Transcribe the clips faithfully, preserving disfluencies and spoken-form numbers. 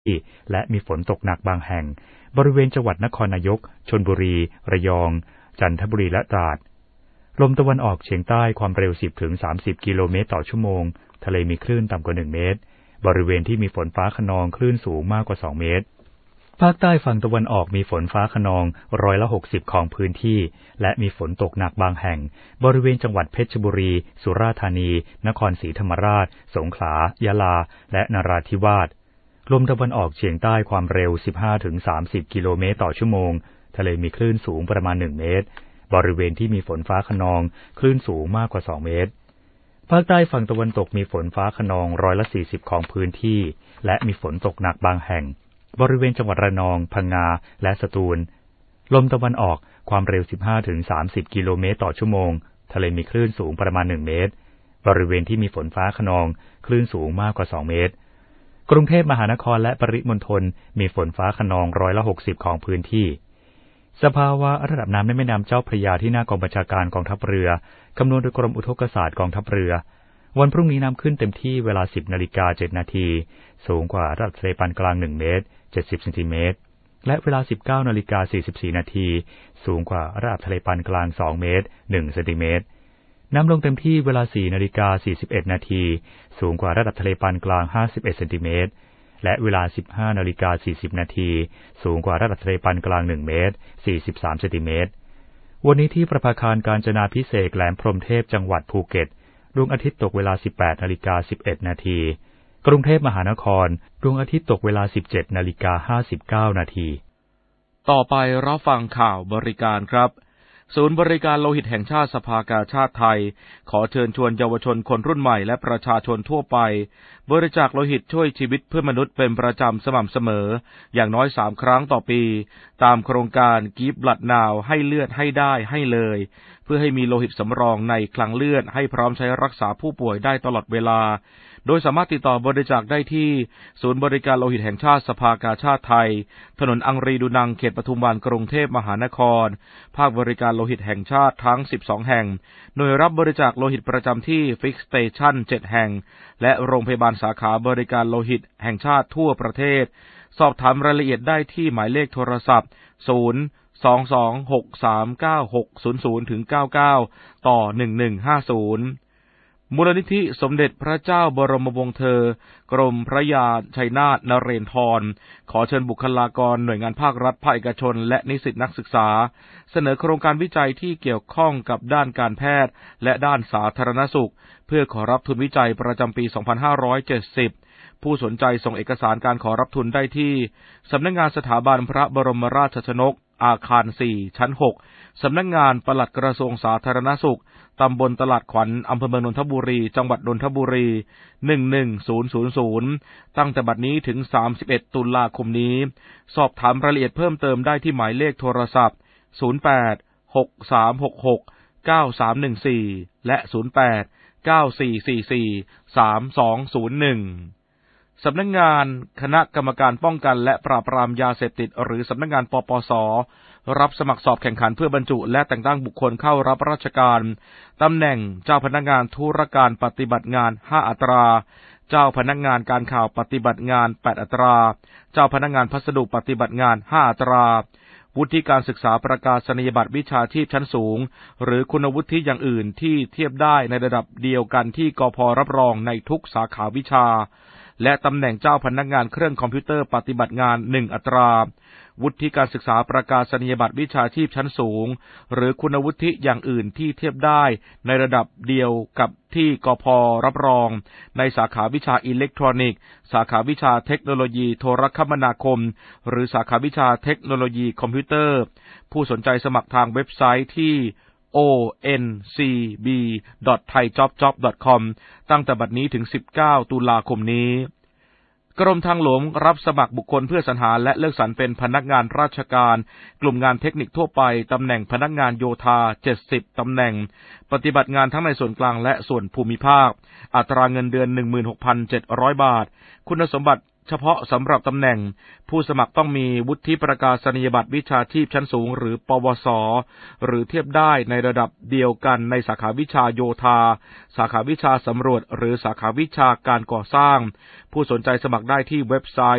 และมีฝนตกหนักบางแห่งบริเวณจังหวัดนครนายกชลบุรีระยองจันทบุรีและตราดลมตะวันออกเฉียงใต้ความเร็ว สิบถึงสามสิบ กิโลเมตรต่อชั่วโมงทะเลมีคลื่นต่ำกว่าหนึ่งเมตรบริเวณที่มีฝนฟ้าคะนองคลื่นสูงมากกว่าสองเมตรภาคใต้ฝั่งตะวันออกมีฝนฟ้าคะนองร้อยละหกสิบของพื้นที่และมีฝนตกหนักบางแห่งบริเวณจังหวัดเพชรบุรีสุราษฎร์ธานีนครศรีธรรมราชสงขลายะลาและนราธิวาสลมตะวันออกเฉียงใต้ความเร็ว สิบห้าถึงสามสิบ กิโลเมตรต่อชั่วโมงทะเลมีคลื่นสูงประมาณหนึ่งเมตรบริเวณที่มีฝนฟ้าคะนองคลื่นสูงมากกว่าสองเมตรภาคใต้ฝั่งตะวันตกมีฝนฟ้าคะนองร้อยละสี่สิบของพื้นที่และมีฝนตกหนักบางแห่งบริเวณจังหวัดระนองพังงาและสตูลลมตะวันออกความเร็ว สิบห้าถึงสามสิบ กิโลเมตรต่อชั่วโมงทะเลมีคลื่นสูงประมาณหนึ่งเมตรบริเวณที่มีฝนฟ้าคะนองคลื่นสูงมากกว่าสองเมตรกรุงเทพมหานครและปริมณฑลมีฝนฟ้าคะนองร้อยละหกสิบของพื้นที่สภาวะระดับน้ำในแม่น้ำเจ้าพระยาที่หน้ากองบัญชาการกองทัพเรือคำนวณโดยกรมอุทกศาสตร์กองทัพเรือวันพรุ่งนี้น้ำขึ้นเต็มที่เวลา สิบนาฬิกาเจ็ดนาทีสูงกว่าระดับทะเลปานกลางหนึ่งเมตรเจ็ดสิบเซนติเมตรและเวลา สิบเก้านาฬิกาสี่สิบสี่นาทีสูงกว่าระดับทะเลปานกลางสองเมตรหนึ่งเซนติเมตรน้ำลงเต็มที่เวลา สี่นาฬิกาสี่สิบเอ็ดนาทีสูงกว่าระดับทะเลปานกลางห้าสิบเอ็ดเซนติเมตรและเวลา สิบห้านาฬิกาสี่สิบนาทีสูงกว่าระดับทะเลปานกลางหนึ่งเมตรสี่สิบสามเซนติเมตรวันนี้ที่ประภาคารกาญจนาภิเษกแหลมพรหมเทพจังหวัดภูเก็ตดวงอาทิตย์ตกเวลา สิบแปดนาฬิกาสิบเอ็ดนาทีกรุงเทพมหานครดวงอาทิตย์ตกเวลา สิบเจ็ดนาฬิกาห้าสิบเก้านาทีต่อไปรับฟังข่าวบริการครับศูนย์บริการโลหิตแห่งชาติสภากาชาดไทยขอเชิญชวนเยาวชนคนรุ่นใหม่และประชาชนทั่วไปบริจาคโลหิตช่วยชีวิตเพื่อมนุษย์เป็นประจำสม่ำเสมออย่างน้อยสามครั้งต่อปีตามโครงการ Give Blood Now ให้เลือดให้ได้ให้เลยเพื่อให้มีโลหิตสำรองในคลังเลือดให้พร้อมใช้รักษาผู้ป่วยได้ตลอดเวลาโดยสามารถติดต่อบริจาคได้ที่ศูนย์บริการโลหิตแห่งชาติสภากาชาดไทยถนนอังรีดูนังเขตปทุมวันกรุงเทพมหานครภาคบริการโลหิตแห่งชาติทั้งสิบสองแห่งหน่วยรับบริจาคโลหิตประจำที่ Fix Station เจ็ดแห่งและโรงพยาบาลสาขาบริการโลหิตแห่งชาติทั่วประเทศสอบถามรายละเอียดได้ที่หมายเลขโทรศัพท์ศูนย์ สอง สอง หก สาม เก้า หก ศูนย์ ศูนย์ เก้า เก้า ต่อ หนึ่ง หนึ่ง ห้า ศูนย์มูลนิธิสมเด็จพระเจ้าบรมวงศ์เธอกรมพระยาชัยนาทนเรนทรขอเชิญบุคลากรหน่วยงานภาครัฐภาคเอกชนและนิสิตนักศึกษาเสนอโครงการวิจัยที่เกี่ยวข้องกับด้านการแพทย์และด้านสาธารณสุขเพื่อขอรับทุนวิจัยประจำปี สองพันห้าร้อยเจ็ดสิบผู้สนใจส่งเอกสารการขอรับทุนได้ที่สำนักงานสถาบันพระบรมราชชนกอาคารสี่ชั้นหกสำนักงานปลัดกระทรวงสาธารณสุขตำบลตลาดขวัญอำเภอเมืองนนทบุรีจังหวัดนนทบุรีหนึ่งหนึ่งศูนย์ศูนย์ศูนย์ตั้งแต่บัดนี้ถึงสามสิบเอ็ดตุลาคมนี้สอบถามรายละเอียดเพิ่มเติมได้ที่หมายเลขโทรศัพท์ศูนย์แปด หก สาม หก หก เก้า สาม หนึ่ง สี่และศูนย์แปด เก้า สี่ สี่ สี่ สาม สอง ศูนย์ หนึ่งสำนักงานคณะกรรมการป้องกันและปราบปรามยาเสพติดหรือสำนักงานปปส.รับสมัครสอบแข่งขันเพื่อบรรจุและแต่งตั้งบุคคลเข้ารับราชการตำแหน่งเจ้าพนักงานธุรการปฏิบัติงานห้าอัตราเจ้าพนักงานการข่าวปฏิบัติงานแปดอัตราเจ้าพนักงานพัสดุปฏิบัติงานห้าอัตราวุฒิการศึกษาประกาศนียบัตรวิชาชีพชั้นสูงหรือคุณวุฒิอย่างอื่นที่เทียบได้ในระดับเดียวกันที่กพ.รับรองในทุกสาขาวิชาและตำแหน่งเจ้าพนักงานเครื่องคอมพิวเตอร์ปฏิบัติงานหนึ่งอัตราวุฒิการศึกษาประกาศนียบัตรวิชาชีพชั้นสูงหรือคุณวุฒิอย่างอื่นที่เทียบได้ในระดับเดียวกับที่กพ.รับรองในสาขาวิชาอิเล็กทรอนิกส์สาขาวิชาเทคโนโลยีโทรคมนาคมหรือสาขาวิชาเทคโนโลยีคอมพิวเตอร์ผู้สนใจสมัครทางเว็บไซต์ที่ โอ เอ็น ซี บี ดอท ไทยจ็อบจ็อบ ดอท คอม ตั้งแต่บัดนี้ถึงสิบเก้าตุลาคมนี้กรมทางหลวงรับสมัครบุคคลเพื่อสรรหาและเลือกสรรเป็นพนักงานราชการกลุ่มงานเทคนิคทั่วไปตำแหน่งพนักงานโยธาเจ็ดสิบตำแหน่งปฏิบัติงานทั้งในส่วนกลางและส่วนภูมิภาคอัตราเงินเดือน หนึ่งหมื่นหกพันเจ็ดร้อย บาทคุณสมบัติเฉพาะสำหรับตำแหน่งผู้สมัครต้องมีวุฒิประกาศนียบัตรวิชาชีพชั้นสูงหรือปวสหรือเทียบได้ในระดับเดียวกันในสาขาวิชาโยธาสาขาวิชาสำรวจหรือสาขาวิชาการก่อสร้างผู้สนใจสมัครได้ที่เว็บไซต์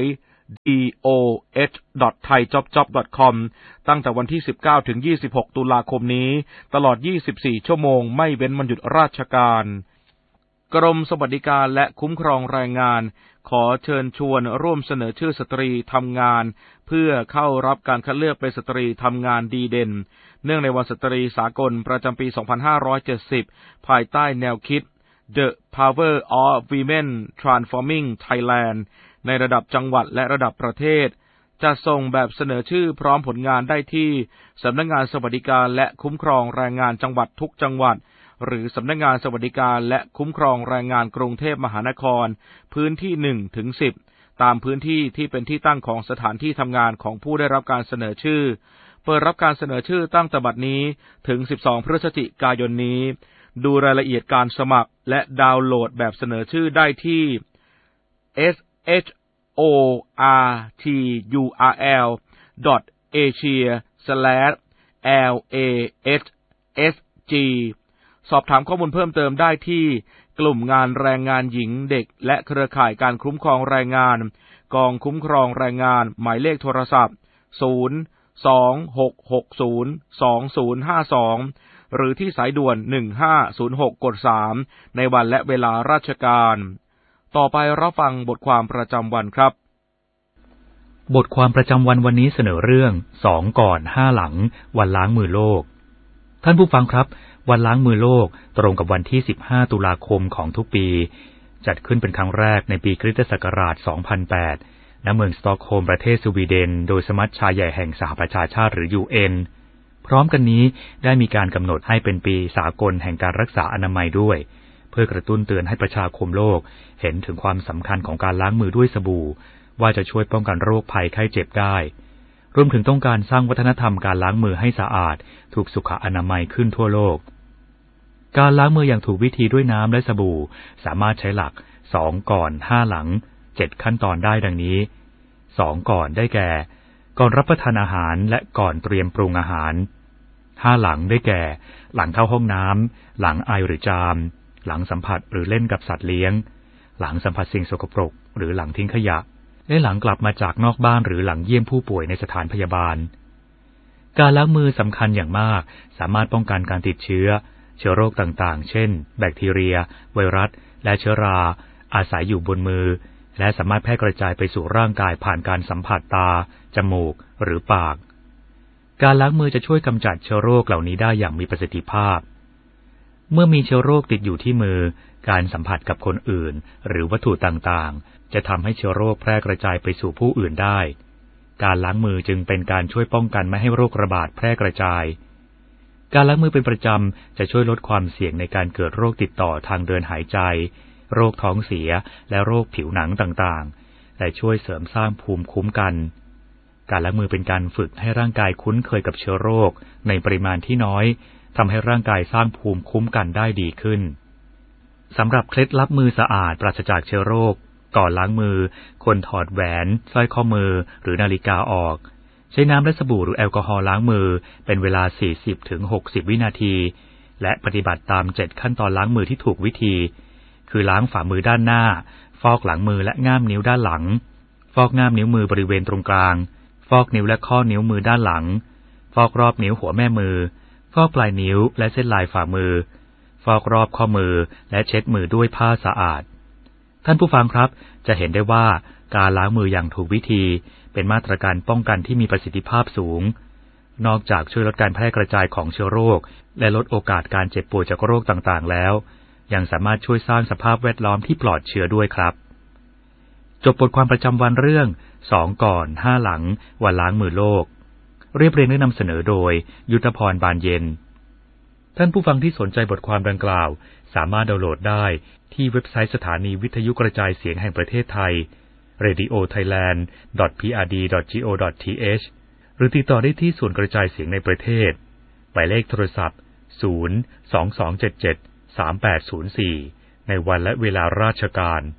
ดี โอ เอช ดอท ไทยจ็อบจ็อบ ดอท คอม ตั้งแต่วันที่สิบเก้าถึงยี่สิบหกตุลาคมนี้ตลอดยี่สิบสี่ชั่วโมงไม่เว้นวันหยุดราชการกรมสวัสดิการและคุ้มครองแรงงานขอเชิญชวนร่วมเสนอชื่อสตรีทำงานเพื่อเข้ารับการคัดเลือกเป็นสตรีทำงานดีเด่นเนื่องในวันสตรีสากลประจำปีสองพันห้าร้อยเจ็ดสิบภายใต้แนวคิด The Power of Women Transforming Thailand ในระดับจังหวัดและระดับประเทศจะส่งแบบเสนอชื่อพร้อมผลงานได้ที่สำนักงานสวัสดิการและคุ้มครองแรงงานจังหวัดทุกจังหวัดหรือสำนักงานสวัสดิการและคุ้มครองแรงงานกรุงเทพมหานครพื้นที่ หนึ่งถึงสิบ ตามพื้นที่ที่เป็นที่ตั้งของสถานที่ทำงานของผู้ได้รับการเสนอชื่อเปิดรับการเสนอชื่อตั้งแต่บัดนี้ถึงสิบสองพฤศจิกายนนี้ดูรายละเอียดการสมัครและดาวน์โหลดแบบเสนอชื่อได้ที่ เอส เอช โอ อาร์ ที ยู อาร์ แอล ดอท เอเชีย สแลช แอล เอ เอช เอส จี สอบถามข้อมูลเพิ่มเติมได้ที่กลุ่มงานแรงงานหญิงเด็กและเครือข่ายการคุ้มครองแรงงานกองคุ้มครองแรงงานหมายเลขโทรศัพท์ศูนย์ สอง หก หก ศูนย์ สอง ศูนย์ ห้า สองหรือที่สายด่วนหนึ่งห้าศูนย์หกกดสามในวันและเวลาราชการต่อไปรับฟังบทความประจำวันครับบทความประจำวันวันนี้เสนอเรื่องสองก่อนห้าหลังวันล้างมือโลกท่านผู้ฟังครับวันล้างมือโลกตรงกับวันที่สิบห้าตุลาคมของทุกปีจัดขึ้นเป็นครั้งแรกในปีคริสตศักราชสองพันแปดณเมืองสต็อกโฮล์มประเทศสวีเดนโดยสมัชชาใหญ่แห่งสหประชาชาติหรือ ยู เอ็น พร้อมกันนี้ได้มีการกำหนดให้เป็นปีสากลแห่งการรักษาอนามัยด้วยเพื่อกระตุ้นเตือนให้ประชาคมโลกเห็นถึงความสำคัญของการล้างมือด้วยสบู่ว่าจะช่วยป้องกันโรคภัยไข้เจ็บได้รวมถึงต้องการสร้างวัฒนธรรมการล้างมือให้สะอาดถูกสุขอนามัยขึ้นทั่วโลกการล้างมืออย่างถูกวิธีด้วยน้ำและสบู่สามารถใช้หลักสองก่อนห้าหลังเจ็ดขั้นตอนได้ดังนี้สองก่อนได้แก่ก่อนรับประทานอาหารและก่อนเตรียมปรุงอาหารห้าหลังได้แก่หลังเข้าห้องน้ำหลังไอหรือจามหลังสัมผัสหรือเล่นกับสัตว์เลี้ยงหลังสัมผัสสิ่งสกปรกหรือหลังทิ้งขยะและหลังกลับมาจากนอกบ้านหรือหลังเยี่ยมผู้ป่วยในสถานพยาบาลการล้างมือสำคัญอย่างมากสามารถป้องกันการติดเชื้อเชื้อโรคต่างๆเช่นแบคทีเรียไวรัสและเชื้อราอาศัยอยู่บนมือและสามารถแพร่กระจายไปสู่ร่างกายผ่านการสัมผัสตาจมูกหรือปากการล้างมือจะช่วยกำจัดเชื้อโรคเหล่านี้ได้อย่างมีประสิทธิภาพเมื่อมีเชื้อโรคติดอยู่ที่มือการสัมผัสกับคนอื่นหรือวัตถุต่างๆจะทำให้เชื้อโรคแพร่กระจายไปสู่ผู้อื่นได้การล้างมือจึงเป็นการช่วยป้องกันไม่ให้โรคระบาดแพร่กระจายการล้างมือเป็นประจำจะช่วยลดความเสี่ยงในการเกิดโรคติดต่อทางเดินหายใจโรคท้องเสียและโรคผิวหนังต่างๆและช่วยเสริมสร้างภูมิคุ้มกันการล้างมือเป็นการฝึกให้ร่างกายคุ้นเคยกับเชื้อโรคในปริมาณที่น้อยทำให้ร่างกายสร้างภูมิคุ้มกันได้ดีขึ้นสำหรับเคล็ดลับมือสะอาดปราศจากเชื้อโรคก่อนล้างมือควรถอดแหวนสร้อยข้อมือหรือนาฬิกาออกใช้น้ำและสบู่หรือแอลกอฮอล์ล้างมือเป็นเวลา สี่สิบถึงหกสิบ วินาทีและปฏิบัติตามเจ็ดขั้นตอนล้างมือที่ถูกวิธีคือล้างฝ่ามือด้านหน้าฟอกหลังมือและง่ามนิ้วด้านหลังฟอกง่ามนิ้วมือบริเวณตรงกลางฟอกนิ้วและข้อนิ้วมือด้านหลังฟอกรอบนิ้วหัวแม่มือฟอกปลายนิ้วและเส้นลายฝ่ามือฟอกรอบข้อมือและเช็ดมือด้วยผ้าสะอาดท่านผู้ฟังครับจะเห็นได้ว่าการล้างมืออย่างถูกวิธีเป็นมาตรการป้องกันที่มีประสิทธิภาพสูงนอกจากช่วยลดการแพร่กระจายของเชื้อโรคและลดโอกาสการเจ็บป่วยจากโรคต่างๆแล้วยังสามารถช่วยสร้างสภาพแวดล้อมที่ปลอดเชื้อด้วยครับจบบทความประจำวันเรื่องสองก่อนห้าหลังวันล้างมือโลกเรียบเรียงและนำเสนอโดยยุทธพรบานเย็นท่านผู้ฟังที่สนใจบทความดังกล่าวสามารถดาวน์โหลดได้ที่เว็บไซต์สถานีวิทยุกระจายเสียงแห่งประเทศไทย เรดิโอ ไทยแลนด์ ดอท พี อาร์ ดี ดอท จี โอ ดอท ที เอช หรือติดต่อได้ที่ศูนย์กระจายเสียงในประเทศหมายเลขโทรศัพท์ศูนย์ สอง สอง เจ็ด เจ็ด สาม แปด ศูนย์ สี่ในวันและเวลาราชการ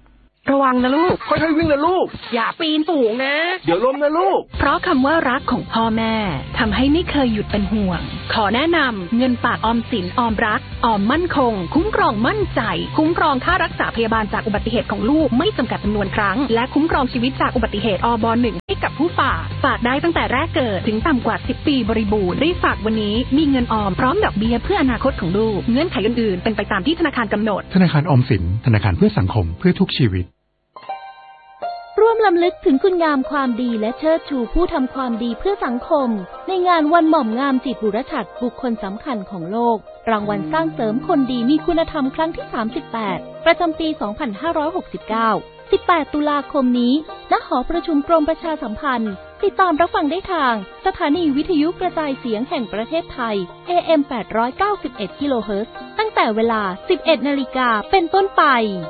ระวังนะลูกค่อยๆวิ่งนะลูกอย่าปีนสูงนะเดี๋ยวล้มนะลูกเพราะคำว่ารักของพ่อแม่ทำให้ไม่เคยหยุดเป็นห่วงขอแนะนำเงินฝากออมสินออมรักออมมั่นคงคุ้มครองมั่นใจคุ้มครองค่ารักษาพยาบาลจากอุบัติเหตุของลูกไม่จำกัดจำนวนครั้งและคุ้มครองชีวิตจากอุบัติเหตุอบหนึ่งให้กับผู้ฝากฝากได้ตั้งแต่แรกเกิดถึงต่ำกว่าสิบปีบริบูรณ์รีบฝากวันนี้มีเงินออมพร้อมดอกเบี้ยเพื่ออนาคตของลูกเงื่อนไขอื่นๆเป็นไปตามที่ธนาคารกำหนดธนาคารออมสินธนาคารเพื่อสังคมเพื่อทุกชีวิตร่วมรำลึกถึงคุณงามความดีและเชิดชูผู้ทำความดีเพื่อสังคมในงานวันหม่อมงามจิตบุรชัดบุคคลสำคัญของโลกรางวัลสร้างเสริมคนดีมีคุณธรรมครั้งที่สามสิบแปดประจำปีสองพันห้าร้อยหกสิบเก้า สิบแปดตุลาคมนี้ณหอประชุมกรมประชาสัมพันธ์ติดตามรับฟังได้ทางสถานีวิทยุกระจายเสียงแห่งประเทศไทย เอ เอ็ม แปดร้อยเก้าสิบเอ็ด กิโลเฮิรตซ์ตั้งแต่เวลา สิบเอ็ดนาฬิกาเป็นต้นไป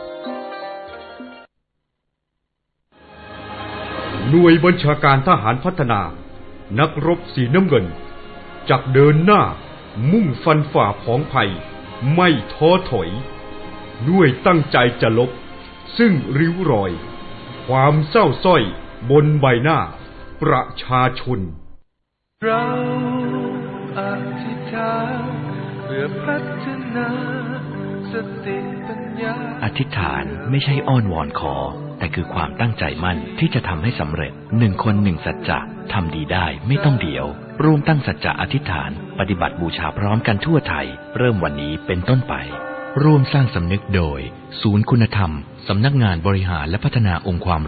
หน่วยบัญชาการทหารพัฒนานักรบสีน้ำเงินจักเดินหน้ามุ่งฟันฝ่าผองภัยไม่ท้อถอยด้วยตั้งใจจะลบซึ่งริ้วรอยความเศร้าส้อยบนใบหน้าประชาชนเราอธิษฐานเพื่อพัฒนาสติปัญญาอธิษฐานไม่ใช่อ้อนวอนขอแต่คือความตั้งใจมั่นที่จะทำให้สำเร็จหนึ่งคนหนึ่งสัจจะทำดีได้ไม่ต้องเดี่ยวร่วมตั้งสัจจะอธิษฐานปฏิบัติบูชาพร้อมกันทั่วไทยเริ่มวันนี้เป็นต้นไปร่วมสร้างสำนึกโดยศูนย์คุณธรรมสำนักงานบริหารและพัฒนาองค์ความ